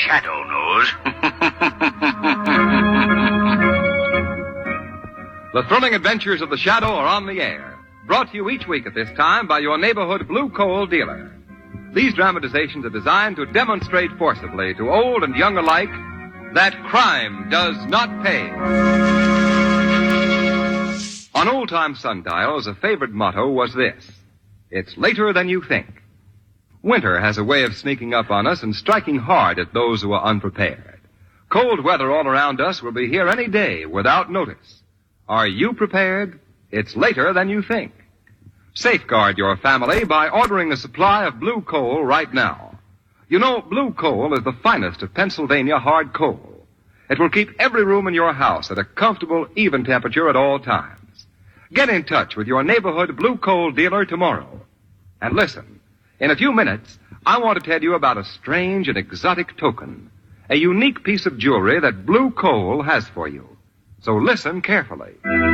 Shadow knows. The thrilling adventures of the Shadow are on the air. Brought to you each week at this time by your neighborhood Blue Coal dealer. These dramatizations are designed to demonstrate forcibly to old and young alike that crime does not pay. On old-time sundials, a favorite motto was this: it's later than you think. Winter has a way of sneaking up on us and striking hard at those who are unprepared. Cold weather all around us will be here any day without notice. Are you prepared? It's later than you think. Safeguard your family by ordering a supply of Blue Coal right now. You know, Blue Coal is the finest of Pennsylvania hard coal. It will keep every room in your house at a comfortable, even temperature at all times. Get in touch with your neighborhood Blue Coal dealer tomorrow. And listen. In a few minutes, I want to tell you about a strange and exotic token, a unique piece of jewelry that Blue Coal has for you. So listen carefully.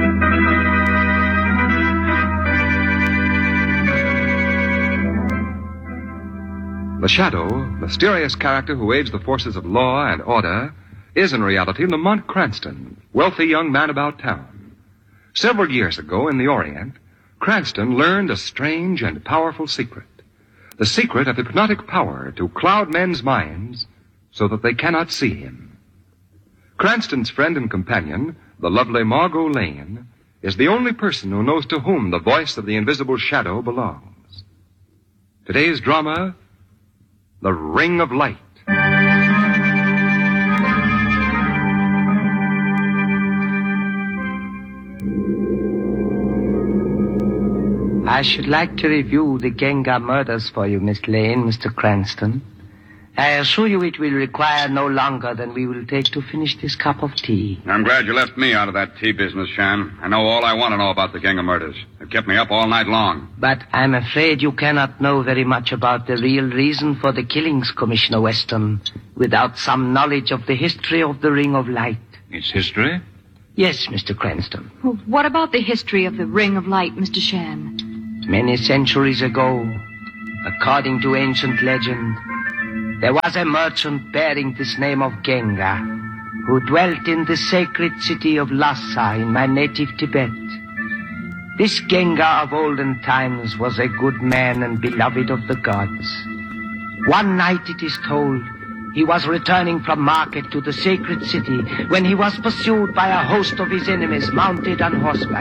The Shadow, mysterious character who aids the forces of law and order, is in reality Lamont Cranston, wealthy young man about town. Several years ago in the Orient, Cranston learned a strange and powerful secret. The secret of hypnotic power to cloud men's minds so that they cannot see him. Cranston's friend and companion, the lovely Margot Lane, is the only person who knows to whom the voice of the invisible Shadow belongs. Today's drama, The Ring of Light. I should like to review the Genga murders for you, Miss Lane, Mr. Cranston. I assure you it will require no longer than we will take to finish this cup of tea. I'm glad you left me out of that tea business, Shan. I know all I want to know about the Genga murders. It kept me up all night long. But I'm afraid you cannot know very much about the real reason for the killings, Commissioner Weston, without some knowledge of the history of the Ring of Light. Its history? Yes, Mr. Cranston. Well, what about the history of the Ring of Light, Mr. Shan? Many centuries ago, according to ancient legend, there was a merchant bearing this name of Genga, who dwelt in the sacred city of Lhasa in my native Tibet. This Genga of olden times was a good man and beloved of the gods. One night, it is told, he was returning from market to the sacred city when he was pursued by a host of his enemies mounted on horseback.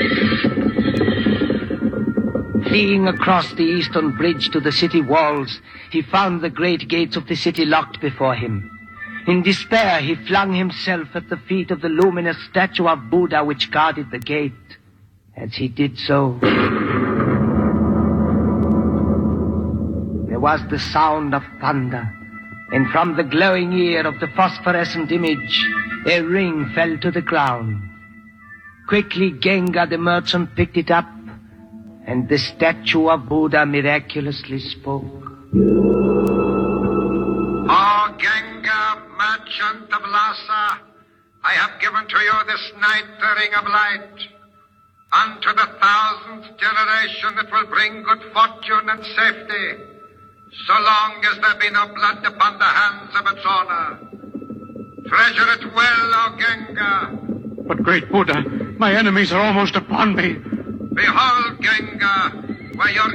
Fleeing across the eastern bridge to the city walls, he found the great gates of the city locked before him. In despair, he flung himself at the feet of the luminous statue of Buddha which guarded the gate. As he did so, there was the sound of thunder, and from the glowing ear of the phosphorescent image, a ring fell to the ground. Quickly, Genga the merchant picked it up, and the statue of Buddha miraculously spoke. O Genga, merchant of Lhasa, I have given to you this night the Ring of Light. Unto the 1000th generation it will bring good fortune and safety, so long as there be no blood upon the hands of its owner. Treasure it well, O Genga. But, great Buddha, my enemies are almost upon me. Behold, Genga, where your